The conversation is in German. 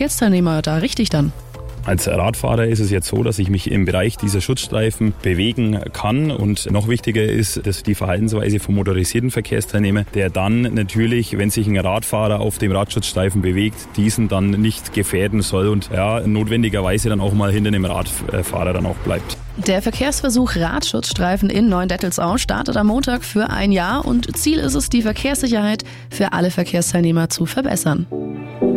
Verkehrsteilnehmer da richtig dann? Als Radfahrer ist es jetzt so, dass ich mich im Bereich dieser Schutzstreifen bewegen kann und noch wichtiger ist, dass die Verhaltensweise vom motorisierten Verkehrsteilnehmer, der dann natürlich, wenn sich ein Radfahrer auf dem Radschutzstreifen bewegt, diesen dann nicht gefährden soll und notwendigerweise dann auch mal hinter dem Radfahrer dann auch bleibt. Der Verkehrsversuch Radschutzstreifen in Neuendettelsau startet am Montag für ein Jahr und Ziel ist es, die Verkehrssicherheit für alle Verkehrsteilnehmer zu verbessern.